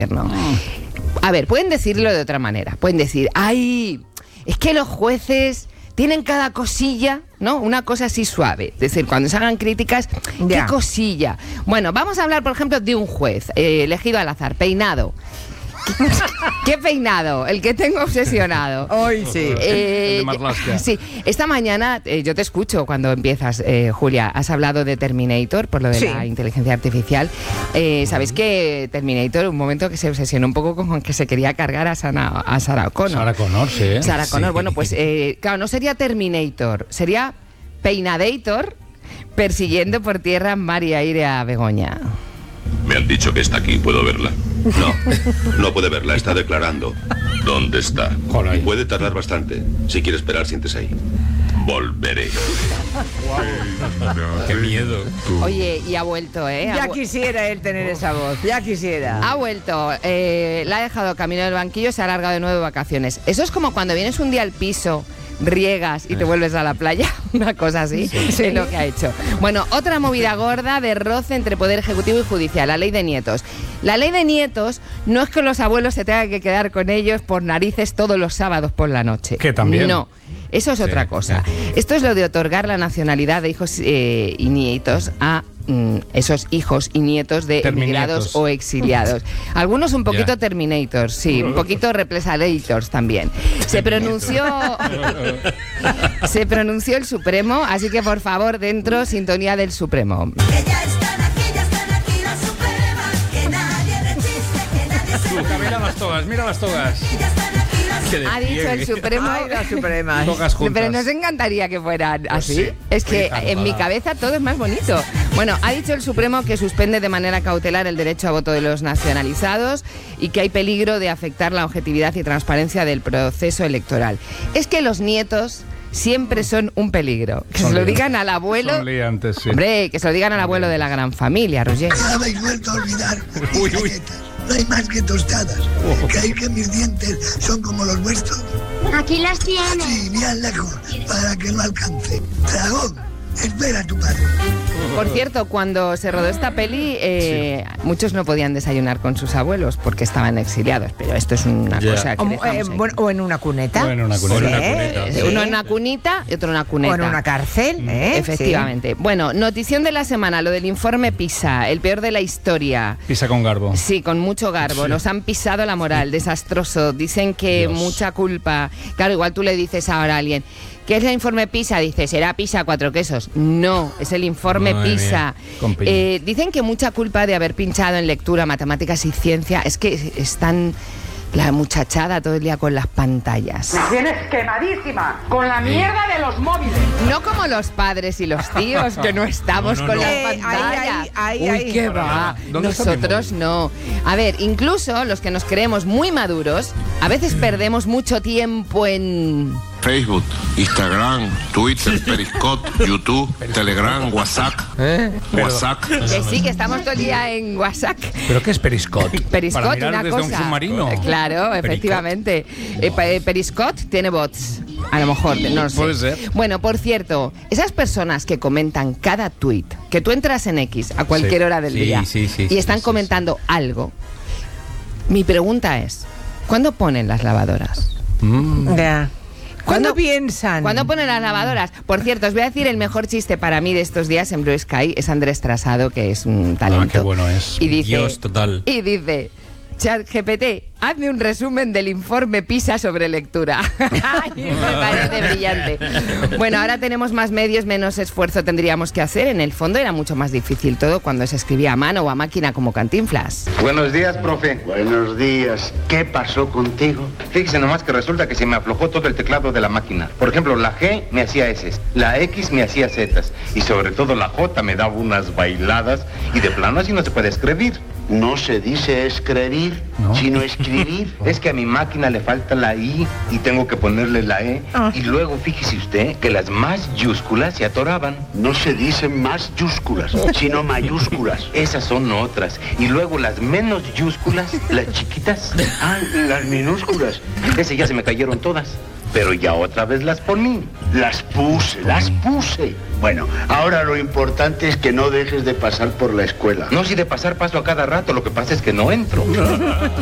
gobierno. A ver, pueden decirlo de otra manera. Pueden decir, ¡ay! Es que los jueces tienen cada cosilla, ¿no? Una cosa así suave. Es decir, cuando se hagan críticas, ¿qué cosilla? Bueno, vamos a hablar, por ejemplo, de un juez elegido al azar, peinado. ¿Qué peinado? El que tengo obsesionado. Hoy sí. El de Marlaska. Sí, esta mañana yo te escucho cuando empiezas, Julia. Has hablado de Terminator, por lo de la inteligencia artificial. ¿Sabéis que Terminator, un momento que se obsesionó un poco con que se quería cargar a Sarah Connor? Sarah Connor, sí. Sarah Connor, bueno, pues claro, no sería Terminator, sería Peinadator persiguiendo por tierra, mar y aire a Begoña. Me han dicho que está aquí, ¿puedo verla? No puede verla, está declarando. ¿Dónde está? Joder. Puede tardar bastante. Si quiere esperar, siéntese ahí. Volveré. Qué miedo. Oye, y ha vuelto, ¿eh? Ya quisiera él tener esa voz, ya quisiera. Ha vuelto, la ha dejado camino del banquillo, se ha alargado de nuevo de vacaciones. Eso es como cuando vienes un día al piso, riegas y te vuelves a la playa, una cosa así, es lo que ha hecho. Bueno, otra movida gorda de roce entre Poder Ejecutivo y Judicial, la ley de nietos. La ley de nietos no es que los abuelos se tengan que quedar con ellos por narices todos los sábados por la noche. ¿Que también? No. Eso es otra cosa. Esto es lo de otorgar la nacionalidad de hijos y nietos a esos hijos y nietos de emigrados o exiliados. Algunos un poquito Terminators, sí, un poquito Represalators también. Se pronunció el Supremo, así que por favor, dentro, sintonía del Supremo. Ya están aquí las Supremas, que nadie rechiste, que nadie se Luca, mira las togas. Ha dicho el Supremo. Ay, las Supremas. Togas juntas. Pero nos encantaría que fueran así. sí. Es que Claro, en mi cabeza todo es más bonito. Bueno, ha dicho el Supremo que suspende de manera cautelar el derecho a voto de los nacionalizados y que hay peligro de afectar la objetividad y transparencia del proceso electoral. Es que los nietos siempre son un peligro. Que se lo digan al abuelo. Son liantes, sí. Hombre, que se lo digan al abuelo de la gran familia, Roger. Habéis vuelto a olvidar mis galletas. No hay más que tostadas. ¿Creéis que mis dientes son como los vuestros? Aquí las tienes. Sí, bien lejos, para que no alcance. Dragón, espera a tu padre. Por cierto, cuando se rodó esta peli, muchos no podían desayunar con sus abuelos porque estaban exiliados, pero esto es una cosa que dejamos ahí. O en una cuneta. O en una cuneta. Sí. Uno en una cunita y otro en una cuneta. O en una cárcel, Efectivamente. Sí. Bueno, notición de la semana, lo del informe PISA, el peor de la historia. Pisa con garbo. Sí, con mucho garbo. Nos han pisado la moral, desastroso. Dicen que mucha culpa. Claro, igual tú le dices ahora a alguien, ¿qué es el informe PISA? Dice, ¿será PISA 4 quesos? No, es el informe PISA. Dicen que mucha culpa de haber pinchado en lectura, matemáticas y ciencia es que están la muchachada todo el día con las pantallas. Me tienes quemadísima con la mierda de los móviles. No como los padres y los tíos, que no estamos con las pantallas. Uy, qué va. Nosotros no. A ver, incluso los que nos creemos muy maduros, a veces perdemos mucho tiempo en Facebook, Instagram, Twitter, Periscope, YouTube, Telegram, WhatsApp. WhatsApp. que sí, que estamos todo el día en WhatsApp. ¿Pero qué es Periscope? Periscope, ¿Para mirar una desde cosa. un submarino? Claro, efectivamente. Periscope tiene bots. A lo mejor, no lo sé. Puede ser. Bueno, por cierto, esas personas que comentan cada tweet, que tú entras en X a cualquier hora del día y están comentando algo. Mi pregunta es, ¿cuándo ponen las lavadoras? ¿Cuándo piensan? ¿Cuándo ponen las lavadoras? Por cierto, os voy a decir el mejor chiste para mí de estos días en Blue Sky. Es Andrés Trasado, que es un talento. Qué bueno es. Y dice, Dios total. Y dice, ChatGPT, hazme un resumen del informe PISA sobre lectura. Me parece brillante. Bueno, ahora tenemos más medios, menos esfuerzo tendríamos que hacer. En el fondo era mucho más difícil todo cuando se escribía a mano o a máquina como Cantinflas. Buenos días, profe. Buenos días. ¿Qué pasó contigo? Fíjese nomás que resulta que se me aflojó todo el teclado de la máquina. Por ejemplo, la G me hacía S, la X me hacía Z y sobre todo la J me daba unas bailadas y de plano así no se puede escribir. No se dice escribir, sino escribir. Es que a mi máquina le falta la I y tengo que ponerle la E. Y luego fíjese usted que las mayúsculas se atoraban. No se dicen mayúsculas, sino mayúsculas. Esas son otras. Y luego las menosúsculas, las chiquitas. Ah, las minúsculas. Ese ya se me cayeron todas. pero ya otra vez las poní. Las puse. Bueno, ahora lo importante es que no dejes de pasar por la escuela. No, si de pasar paso a cada rato, lo que pasa es que no entro.